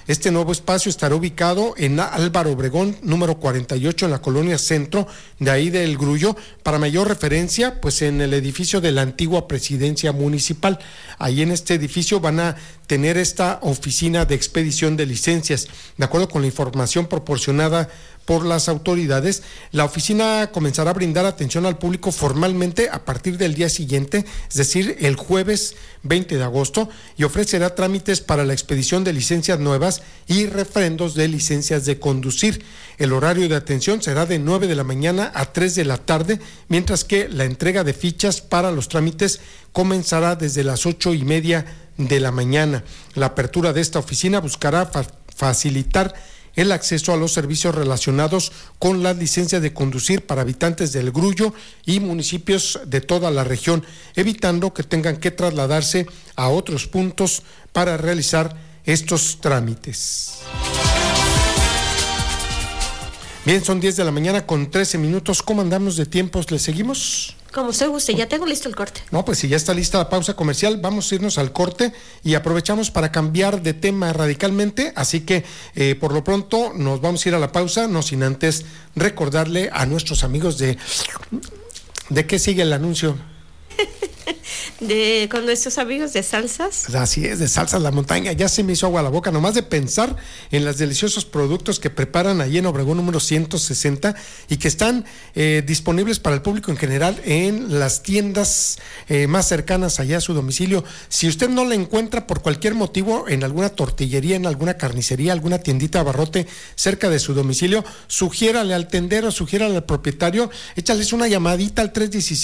Este nuevo espacio estará ubicado en Álvaro Obregón, número 48, en la colonia Centro, de ahí del Grullo. Para mayor referencia, pues en el edificio de la antigua presidencia municipal. Ahí en este edificio van a tener esta oficina de expedición de licencias. De acuerdo con la información proporcionada por las autoridades, la oficina comenzará a brindar atención al público formalmente a partir del día siguiente, es decir, el jueves 20 de agosto, y ofrecerá trámites para la expedición de licencias nuevas y refrendos de licencias de conducir. El horario de atención será de 9 de la mañana a 3 de la tarde, mientras que la entrega de fichas para los trámites comenzará desde las 8:30 de la mañana. La apertura de esta oficina buscará facilitar el acceso a los servicios relacionados con las licencias de conducir para habitantes del Grullo y municipios de toda la región, evitando que tengan que trasladarse a otros puntos para realizar estos trámites. Bien, son 10 de la mañana con 13 minutos. ¿Cómo andamos de tiempos? ¿Le seguimos? Como usted guste, ya tengo listo el corte. No, pues si ya está lista la pausa comercial, vamos a irnos al corte y aprovechamos para cambiar de tema radicalmente, así que por lo pronto nos vamos a ir a la pausa, no sin antes recordarle a nuestros amigos ¿de qué sigue el anuncio? Con nuestros amigos de Salsas. Así es, de Salsas La Montaña. Ya se me hizo agua a la boca nomás de pensar en los deliciosos productos que preparan allí en Obregón número 160 y que están disponibles para el público en general en las tiendas más cercanas allá a su domicilio. Si usted no la encuentra por cualquier motivo en alguna tortillería, en alguna carnicería, alguna tiendita abarrote cerca de su domicilio, sugiérale al tendero, sugiérale al propietario, échales una llamadita al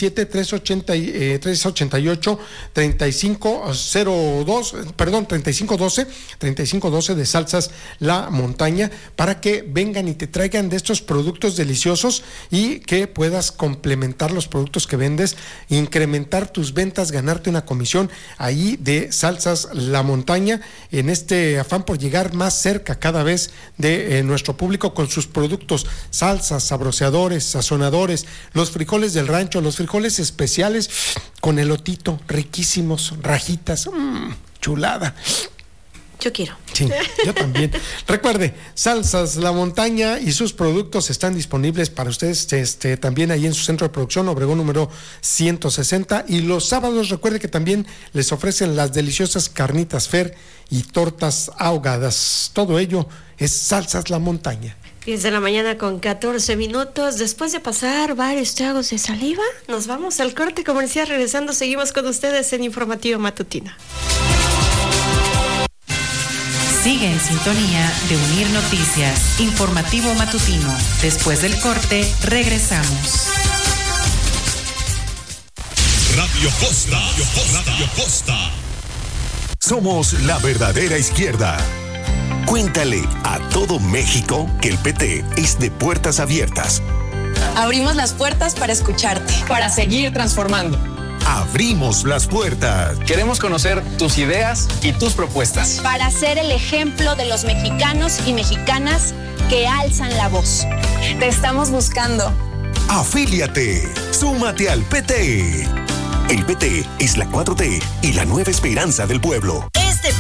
3512 de Salsas La Montaña, para que vengan y te traigan de estos productos deliciosos y que puedas complementar los productos que vendes, incrementar tus ventas, ganarte una comisión ahí de Salsas La Montaña, en este afán por llegar más cerca cada vez de nuestro público con sus productos, salsas, sabroseadores, sazonadores, los frijoles del rancho, los frijoles especiales con elotito, riquísimos, rajitas, chulada. Yo quiero. Sí, yo también. Recuerde, Salsas La Montaña y sus productos están disponibles para ustedes también ahí en su centro de producción, Obregón número 160. Y los sábados, recuerde que también les ofrecen las deliciosas carnitas Fer y tortas ahogadas. Todo ello es Salsas La Montaña. 10 de la mañana con 14 minutos. Después de pasar varios tragos de saliva, nos vamos al corte comercial. Regresando, seguimos con ustedes en Informativo Matutino. Sigue en sintonía de Unir Noticias, Informativo Matutino. Después del corte, regresamos. Radio Costa. Radio Costa. Somos la verdadera izquierda. Cuéntale a todo México que el PT es de puertas abiertas. Abrimos las puertas para escucharte, para seguir transformando. Abrimos las puertas. Queremos conocer tus ideas y tus propuestas. Para ser el ejemplo de los mexicanos y mexicanas que alzan la voz. Te estamos buscando. Afíliate. Súmate al PT. El PT es la 4T y la nueva esperanza del pueblo.